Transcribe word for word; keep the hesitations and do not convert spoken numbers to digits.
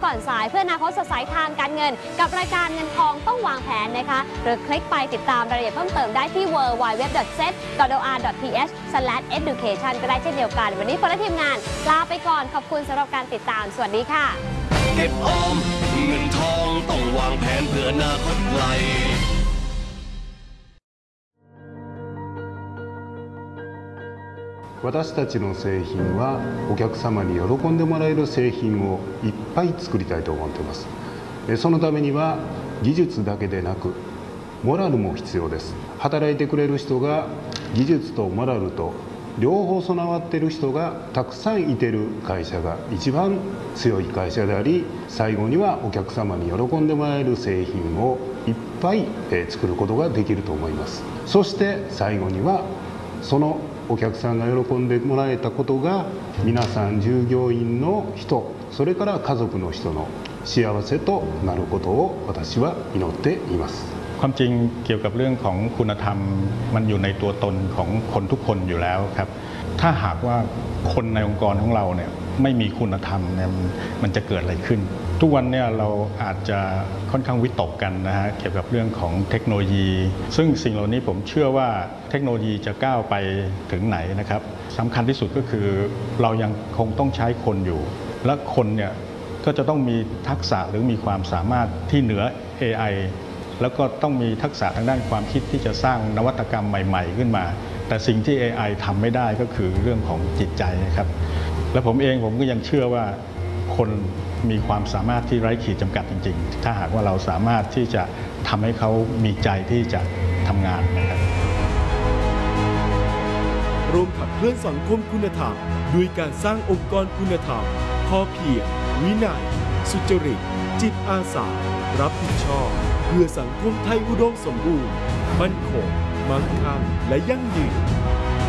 ก่อนสายเพื่ออนาคตสดใสทางการเงินกับรายการเงินทองต้องวางแผนนะคะหรือคลิกไปติดตามรายละเอียดเพิ่มเติมได้ที่ ดับเบิลยู ดับเบิลยู ดับเบิลยู ดอท เซต ดอท โอ อาร์ ดอท ที เอช สแลช เอดูเคชัน ก็ได้เช่นเดียวกันวันนี้คนและทีมงานลาไปก่อนขอบคุณสำหรับการติดตามสวัสดีค่ะเก็บออมเงินทองต้องวางแผนเพื่ออนาคตไกล私たちの製品はお客様に喜んでもらえる製品をいっぱい作りたいと思っています。そのためには技術だけでなくモラルも必要です。働いてくれる人が技術とモラルと両方備わっている人がたくさんいてる会社が一番強い会社であり、最後にはお客様に喜んでもらえる製品をいっぱい作ることができると思います。そして最後にはそのお客さんが喜んでもらえたことが皆さん従業員の人、それから家族の人の幸せとなることを私は祈っています。 ความจริงเกี่ยวกับเรื่องของคุณธรรมมันอยู่ในตัวตนของคนทุกคนอยู่แล้วครับถ้าหากว่าคนในองค์กรของเราเนี่ยไม่มีคุณธรรมเนี่ยมันจะเกิดอะไรขึ้นทุกวันเนี่ยเราอาจจะค่อนข้างวิตกกันนะฮะเกี่ยวกับเรื่องของเทคโนโลยีซึ่งสิ่งเหล่านี้ผมเชื่อว่าเทคโนโลยีจะก้าวไปถึงไหนนะครับสำคัญที่สุดก็คือเรายังคงต้องใช้คนอยู่และคนเนี่ยก็จะต้องมีทักษะหรือมีความสามารถที่เหนือ เอ ไอแล้วก็ต้องมีทักษะทางด้านความคิดที่จะสร้างนวัตกรรมใหม่ๆขึ้นมาแต่สิ่งที่ เอ ไอ ทำไม่ได้ก็คือเรื่องของจิตใจนะครับและผมเองผมก็ยังเชื่อว่าคนมีความสามารถที่ไร้ขีดจำกัดจริงๆถ้าหากว่าเราสามารถที่จะทำให้เขามีใจที่จะทำงานนะครับร่วมขับเคลื่อนสังคมคุณธรรมด้วยการสร้างองค์กรคุณธรรมพอเพียงวินัยสุจริตจิตอาสารับผิดชอบเพื่อสังคมไทยอุดมสมบูรณ์มั่นคงมั่งคั่งและยั่งยืน